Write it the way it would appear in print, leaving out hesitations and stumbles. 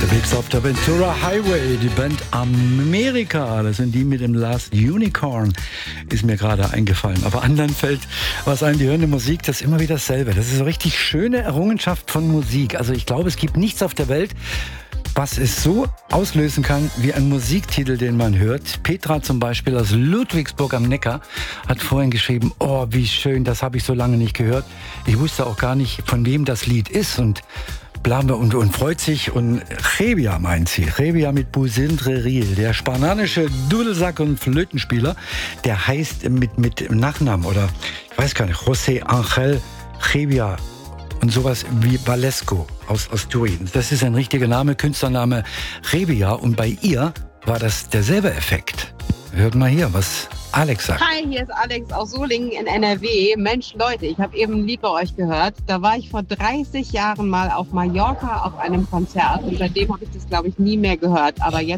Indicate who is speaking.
Speaker 1: Unterwegs auf der Ventura Highway, die Band America, das sind die mit dem Last Unicorn, ist mir gerade eingefallen. Aber anderen fällt was ein, die hören die Musik, das ist immer wieder dasselbe. Das ist so richtig schöne Errungenschaft von Musik. Also ich glaube, es gibt nichts auf der Welt, was es so auslösen kann wie ein Musiktitel, den man hört. Petra zum Beispiel aus Ludwigsburg am Neckar hat vorhin geschrieben, oh, wie schön, das habe ich so lange nicht gehört. Ich wusste auch gar nicht, von wem das Lied ist und und freut sich. Und Chebia meint sie. Chebia mit Busindreril, der spananische Dudelsack- und Flötenspieler, der heißt mit Nachnamen oder ich weiß gar nicht, José Ángel Chebia und sowas wie Valesco aus Turin. Das ist ein richtiger Name, Künstlername Chebia, und bei ihr war das derselbe Effekt. Hört mal hier, was Alex sagt.
Speaker 2: Hi, hier ist Alex aus Solingen in NRW. Mensch, Leute, ich habe eben ein Lied bei euch gehört. Da war ich vor 30 Jahren mal auf Mallorca auf einem Konzert und seitdem habe ich das, glaube ich, nie mehr gehört. Aber jetzt